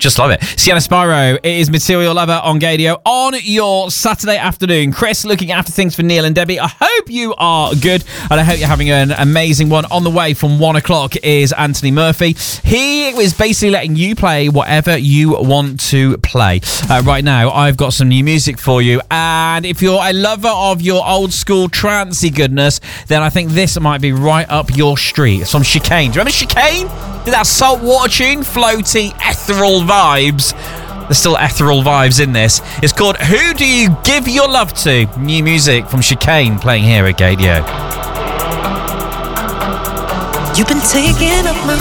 Just love it. Sienna Spyro, it is Material Lover on Gadio on your Saturday afternoon. Chris looking after things for Neil and Debbie. I hope you are good and I hope you're having an amazing one. On the way from 1 o'clock is Anthony Murphy. He is basically letting you play whatever you want to play. Right now, I've got some new music for you. And if you're a lover of your old school trancey goodness, then I think this might be right up your street. It's from Chicane. Do you remember Chicane? Did that saltwater tune? Floaty, ethereal vibes. There's still ethereal vibes in this. It's called Who Do You Give Your Love To? New music from Chicane playing here at Gadio. You've been taking up my